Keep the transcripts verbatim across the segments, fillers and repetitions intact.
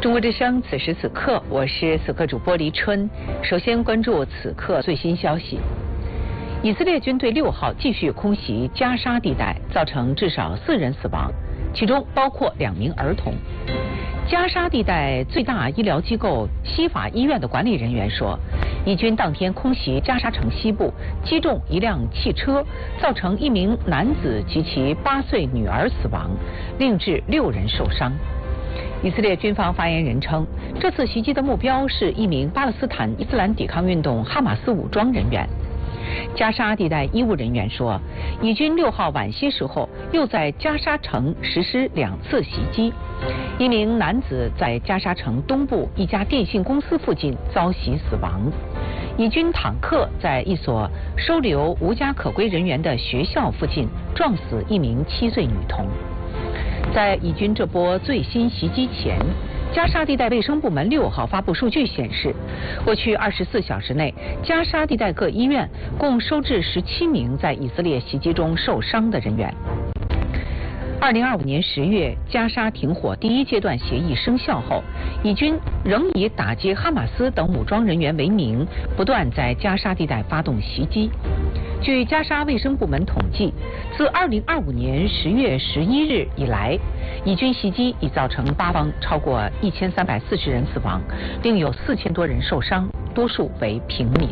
中国之声，此时此刻，我是此刻主播黎春。首先关注此刻最新消息：以色列军队六号继续空袭加沙地带，造成至少四人死亡，其中包括两名儿童。加沙地带最大医疗机构西法医院的管理人员说，以军当天空袭加沙城西部，击中一辆汽车，造成一名男子及其八岁女儿死亡，另致六人受伤。以色列军方发言人称，这次袭击的目标是一名巴勒斯坦伊斯兰抵抗运动哈马斯武装人员。加沙地带医务人员说，以军六号晚些时候又在加沙城实施两次袭击，一名男子在加沙城东部一家电信公司附近遭袭死亡。以军坦克在一所收留无家可归人员的学校附近撞死一名七岁女童。在以军这波最新袭击前，加沙地带卫生部门六号发布数据显示，过去二十四小时内，加沙地带各医院共收治十七名在以色列袭击中受伤的人员。二零二五年十月，加沙停火第一阶段协议生效后，以军仍以打击哈马斯等武装人员为名，不断在加沙地带发动袭击。据加沙卫生部门统计，自二零二五年十月十一日以来，以军袭击已造成八方超过一千三百四十人死亡，另有四千多人受伤，多数为平民。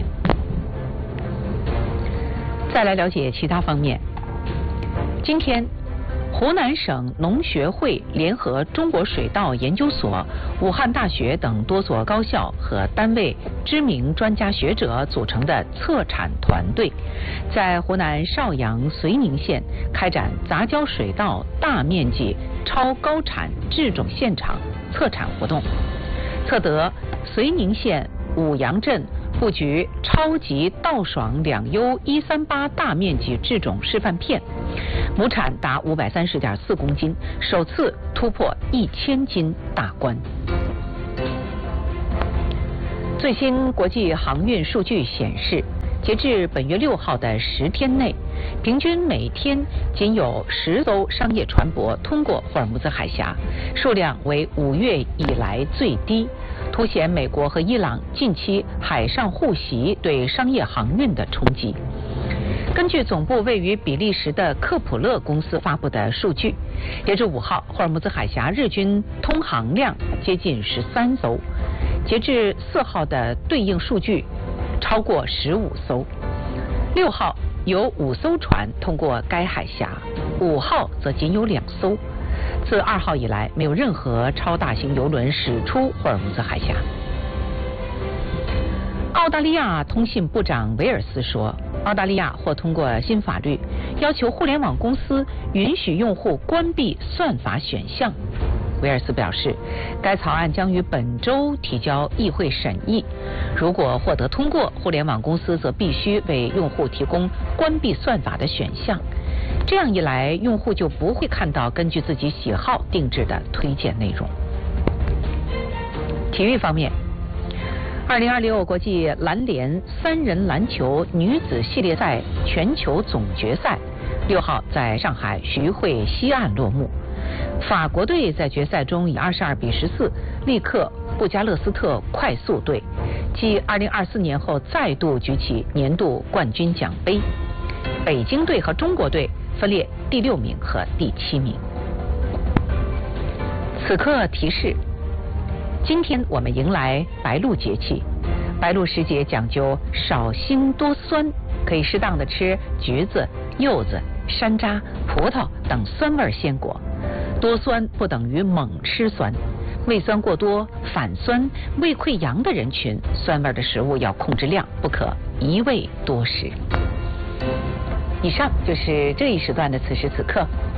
再来了解其他方面。今天，湖南省农学会联合中国水稻研究所、武汉大学等多所高校和单位知名专家学者组成的测产团队，在湖南邵阳绥宁县开展杂交水稻大面积超高产制种现场测产活动，测得绥宁县五阳镇布局超级稻爽两优一三八大面积制种示范片，亩产达五百三十点四公斤，首次突破一千斤大关。最新国际航运数据显示，截至本月六号的十天内，平均每天仅有十艘商业船舶通过霍尔木兹海峡，数量为五月以来最低，凸显美国和伊朗近期海上互袭对商业航运的冲击。根据总部位于比利时的克普勒公司发布的数据，截至五号，霍尔木兹海峡日均通航量接近十三艘，截至四号的对应数据超过十五艘。六号有五艘船通过该海峡，五号则仅有两艘。自二号以来，没有任何超大型邮轮驶出霍尔木兹海峡。澳大利亚通信部长维尔斯说，澳大利亚或通过新法律，要求互联网公司允许用户关闭算法选项。维尔斯表示，该草案将于本周提交议会审议。如果获得通过，互联网公司则必须为用户提供关闭算法的选项。这样一来，用户就不会看到根据自己喜好定制的推荐内容。体育方面，二零二六国际篮联三人篮球女子系列赛全球总决赛六号在上海徐汇西岸落幕。法国队在决赛中以二十二比十四力克布加勒斯特快速队，继二零二四年后再度举起年度冠军奖杯。北京队和中国队分列第六名和第七名。此刻提示，今天我们迎来白露节气，白露时节讲究少辛多酸，可以适当的吃橘子、柚子、山楂、葡萄等酸味鲜果。多酸不等于猛吃酸，胃酸过多、反酸、胃溃疡的人群，酸味的食物要控制量，不可一味多食。以上就是这一时段的此时此刻，